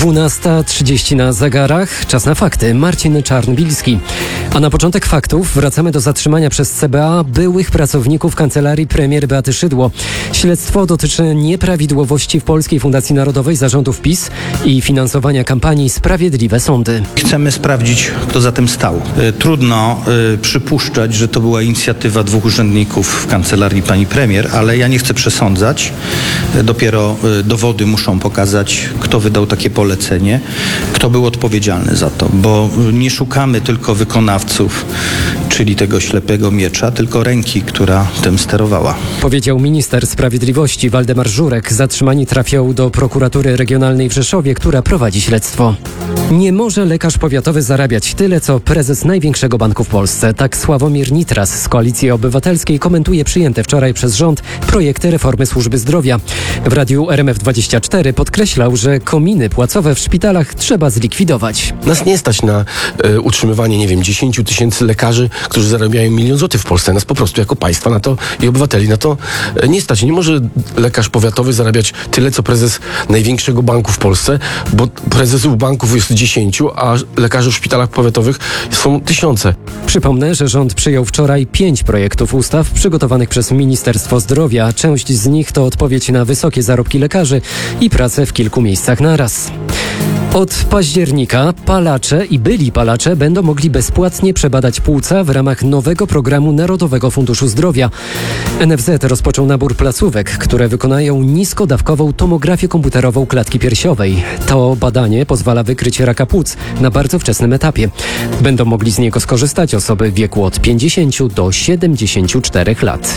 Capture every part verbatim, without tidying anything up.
dwunasta trzydzieści na zegarach. Czas na fakty. Marcin Czarnbilski. A na początek faktów wracamy do zatrzymania przez C B A byłych pracowników kancelarii premier Beaty Szydło. Śledztwo dotyczy nieprawidłowości w Polskiej Fundacji Narodowej, zarządów PiS i finansowania kampanii Sprawiedliwe Sądy. Chcemy sprawdzić, kto za tym stał. Trudno y, przypuszczać, że to była inicjatywa dwóch urzędników w kancelarii pani premier, ale ja nie chcę przesądzać. Dopiero y, dowody muszą pokazać, kto wydał takie polecenie, kto był odpowiedzialny za to, bo nie szukamy tylko wykonawców, czyli tego ślepego miecza, tylko ręki, która tym sterowała. Powiedział minister sprawiedliwości Waldemar Żurek. Zatrzymani trafią do prokuratury regionalnej w Rzeszowie, która prowadzi śledztwo. Nie może lekarz powiatowy zarabiać tyle, co prezes największego banku w Polsce. Tak Sławomir Nitras z Koalicji Obywatelskiej komentuje przyjęte wczoraj przez rząd projekty reformy służby zdrowia. W radiu R M F dwadzieścia cztery podkreślał, że kominy płacowe w szpitalach trzeba zlikwidować. Nas nie stać na e, utrzymywanie, nie wiem, dziesięciu tysięcy lekarzy, którzy zarabiają milion złotych w Polsce. Nas po prostu jako państwa na to i obywateli na to e, nie stać. Nie może lekarz powiatowy zarabiać tyle, co prezes największego banku w Polsce, bo prezesów banków jest dziesięciu, a lekarzy w szpitalach powiatowych są tysiące. Przypomnę, że rząd przyjął wczoraj pięć projektów ustaw przygotowanych przez Ministerstwo Zdrowia. Część z nich to odpowiedź na wysokie zarobki lekarzy i pracę w kilku miejscach naraz. Od października palacze i byli palacze będą mogli bezpłatnie przebadać płuca w ramach nowego programu Narodowego Funduszu Zdrowia. N F Z rozpoczął nabór placówek, które wykonają niskodawkową tomografię komputerową klatki piersiowej. To badanie pozwala wykryć raka płuc na bardzo wczesnym etapie. Będą mogli z niego skorzystać osoby w wieku od pięćdziesięciu do siedemdziesięciu czterech lat.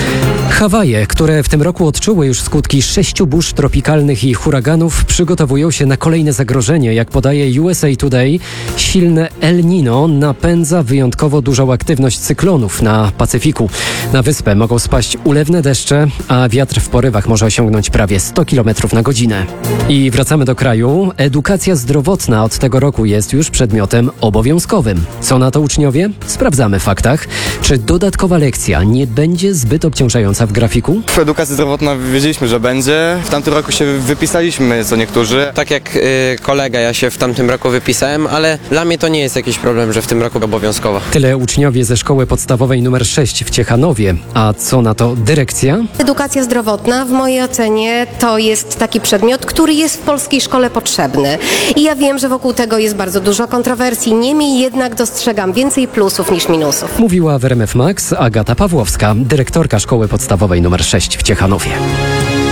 Hawaje, które w tym roku odczuły już skutki sześciu burz tropikalnych i huraganów, przygotowują się na kolejne zagrożenie. Jak podaje U S A Today, silne El Nino napędza wyjątkowo dużą aktywność cyklonów na Pacyfiku. Na wyspę mogą spaść ulewne deszcze, a wiatr w porywach może osiągnąć prawie sto kilometrów na godzinę. I wracamy do kraju. Edukacja zdrowotna od tego roku jest już przedmiotem obowiązkowym. Co na to uczniowie? Sprawdzamy w faktach. Czy dodatkowa lekcja nie będzie zbyt obciążająca w grafiku? W edukacji zdrowotnej wiedzieliśmy, że będzie. W tamtym roku się wypisaliśmy co niektórzy. Tak jak y, kolega, ja się w tamtym roku wypisałem, ale dla mnie to nie jest jakiś problem, że w tym roku obowiązkowo. Tyle uczniowie ze szkoły podstawowej numer sześć w Ciechanowie. A co na to dyrekcja? Edukacja zdrowotna w mojej ocenie to jest taki przedmiot, który jest w polskiej szkole potrzebny. I ja wiem, że wokół tego jest bardzo dużo kontrowersji. Niemniej jednak dostrzegam więcej plusów niż minusów. Mówiła w R M F Max Agata Pawłowska, dyrektorka szkoły podstawowej numer sześć w Ciechanowie.